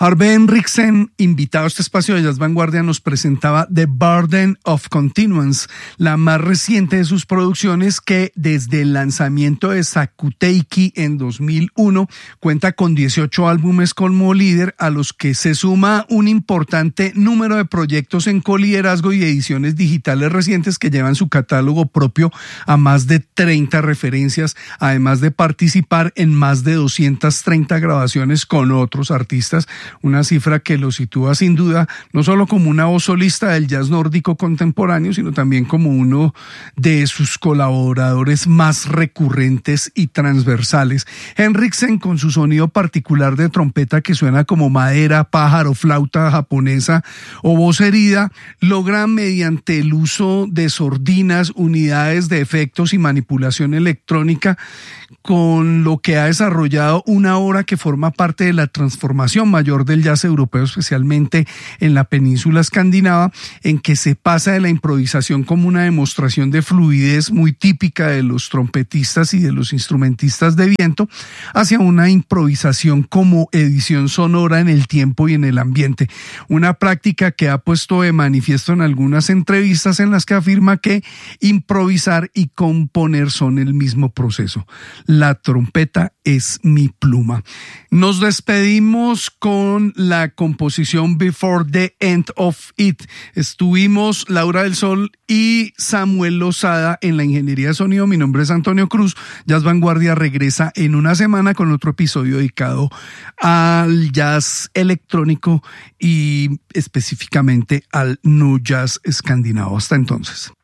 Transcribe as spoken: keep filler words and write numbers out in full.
Harvey Henriksen, invitado a este espacio de Jazz Vanguardia, nos presentaba The Burden of Continuance, la más reciente de sus producciones que desde el lanzamiento de Sakuteiki en dos mil uno cuenta con dieciocho álbumes como líder, a los que se suma un importante número de proyectos en coliderazgo y ediciones digitales recientes que llevan su catálogo propio a más de treinta referencias, además de participar en más de doscientas treinta grabaciones con otros artistas. Una cifra que lo sitúa sin duda no solo como una voz solista del jazz nórdico contemporáneo, sino también como uno de sus colaboradores más recurrentes y transversales. Henriksen, con su sonido particular de trompeta que suena como madera, pájaro, flauta japonesa o voz herida, logra mediante el uso de sordinas, unidades de efectos y manipulación electrónica, con lo que ha desarrollado una obra que forma parte de la transformación mayor del jazz europeo, especialmente en la península escandinava, en que se pasa de la improvisación como una demostración de fluidez muy típica de los trompetistas y de los instrumentistas de viento, hacia una improvisación como edición sonora en el tiempo y en el ambiente. Una práctica que ha puesto de manifiesto en algunas entrevistas en las que afirma que improvisar y componer son el mismo proceso. La trompeta es mi pluma. Nos despedimos con la composición Before the End of It. Estuvimos Laura del Sol y Samuel Lozada en la ingeniería de sonido. Mi nombre es Antonio Cruz. Jazz Vanguardia regresa en una semana con otro episodio dedicado al jazz electrónico y específicamente al nu jazz escandinavo. Hasta entonces.